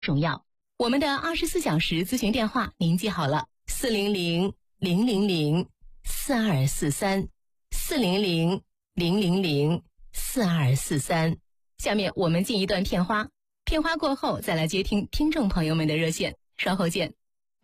中药。我们的24小时咨询电话您记好了，400-000-4243，400-000-4243。下面我们进一段片花，片花过后再来接听听众朋友们的热线，稍后见。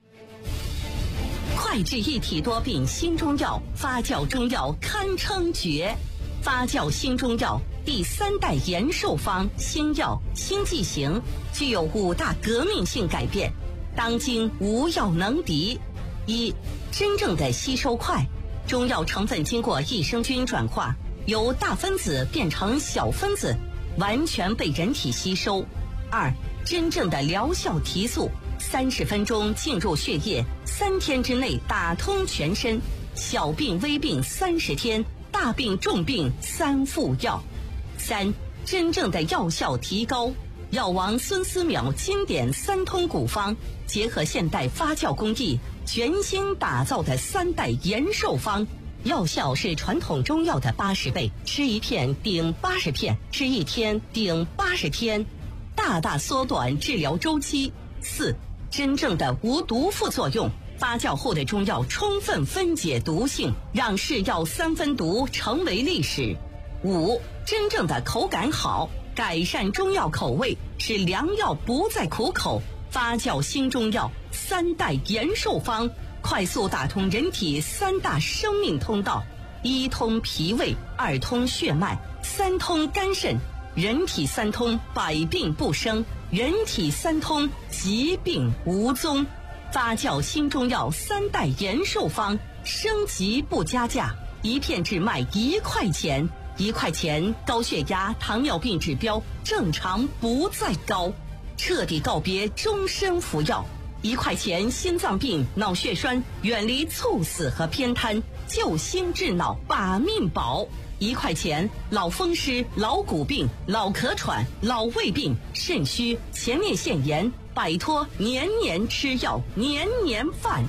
快治一体多病新中药，发酵中药堪称绝。发酵新中药第3代延寿方新药新剂型，具有5大革命性改变，当今无药能敌。一、真正的吸收快，中药成分经过益生菌转化，由大分子变成小分子，完全被人体吸收。2、真正的疗效提速，30分钟进入血液，3天之内打通全身，小病微病30天，大病重病3副药。3、真正的药效提高，药王孙思邈经典3通古方，结合现代发酵工艺，全新打造的3代延寿方，药效是传统中药的80倍，吃1片顶80片，吃1天顶80天，大大缩短治疗周期。4、真正的无毒副作用，发酵后的中药充分分解毒性，让是药3分毒成为历史。5、真正的口感好，改善中药口味，使良药不再苦口。发酵新中药3代延寿方，快速打通人体3大生命通道：1通脾胃，2通血脉，3通肝肾。人体3通，百病不生；人体3通，疾病无踪。发酵新中药3代延寿方，升级不加价，1片只卖1块钱，1块钱高血压、糖尿病指标正常不再高，彻底告别终身服药。1块钱心脏病、脑血栓远离猝死和偏瘫，救心治脑把命保。1块钱老风湿、老骨病、老咳喘、老胃病、肾虚、前列腺炎，摆脱年年吃药、年年犯。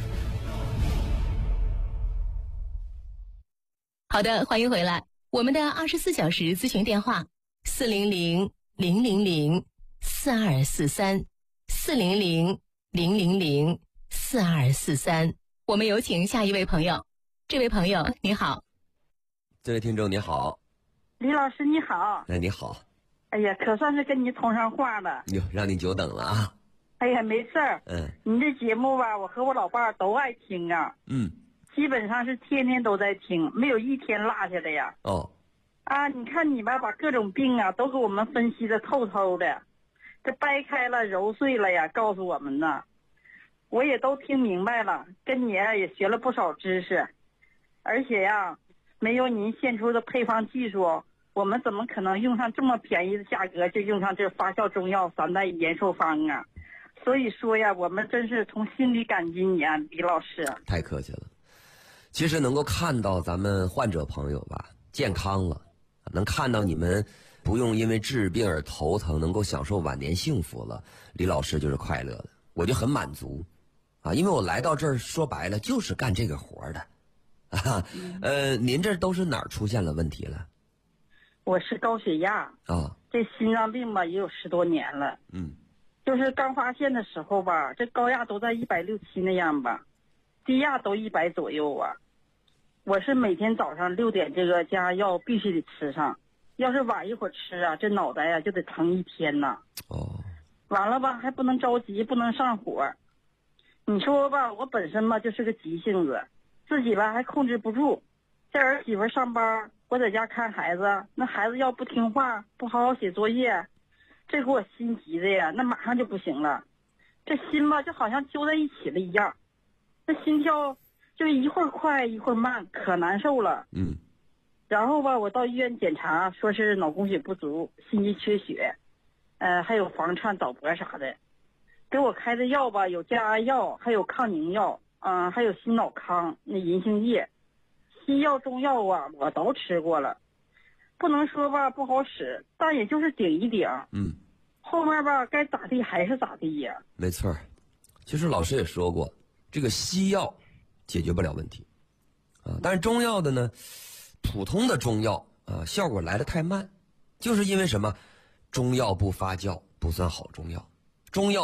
好的，欢迎回来。我们的24小时咨询电话400-000-4243，400-000-4243。我们有请下一位朋友。这位朋友你好。 这位听众你好。 李老师你好。 哎，你好。 哎呀，可算是跟你通上话了。 哟，让你久等了啊。 哎呀，没事儿。你这节目吧，我和我老伴儿都爱听啊。基本上是天天都在听，没有一天落下的呀。 哦。 啊，你看你吧，把各种病啊都给我们分析的透透的，这掰开了揉碎了呀，告诉我们呢，我也都听明白了，跟你也学了不少知识，而且呀，没有您献出的配方技术，我们怎么可能用上这么便宜的价格就用上这发酵中药3代延寿方啊？所以说呀，我们真是从心里感激你啊，李老师。 太客气了。其实能够看到咱们患者朋友吧健康了，能看到你们不用因为治病而头疼，能够享受晚年幸福了，李老师就是快乐的，我就很满足啊！因为我来到这儿说白了就是干这个活的啊。您这都是哪儿出现了问题了？ 我是高血压啊，这心脏病吧也有10多年了。就是刚发现的时候吧，这高压都在160、7那样吧，低压都100左右啊。我是每天早上6点这个加药必须得吃上，要是晚一会儿吃啊，这脑袋呀就得疼1天呐。完了吧还不能着急，不能上火。你说吧，我本身吧就是个急性子，自己吧还控制不住。这儿媳妇上班，我在家看孩子，那孩子要不听话，不好好写作业，这给我心急的呀，那马上就不行了。这心吧就好像揪在一起了一样，这心跳就一会儿快一会儿慢，可难受了。然后吧我到医院检查，说是脑供血不足，心肌缺血，还有房颤早搏啥的。给我开的药吧有降压药，还有抗凝药，还有心脑康那银杏叶。西药中药啊我都吃过了，不能说吧不好使，但也就是顶一顶。后面吧该咋地还是咋地呀。 没错，其实老师也说过，这个西药解决不了问题啊，但是中药的呢，普通的中药啊效果来得太慢，就是因为什么？中药不发酵不算好中药，中药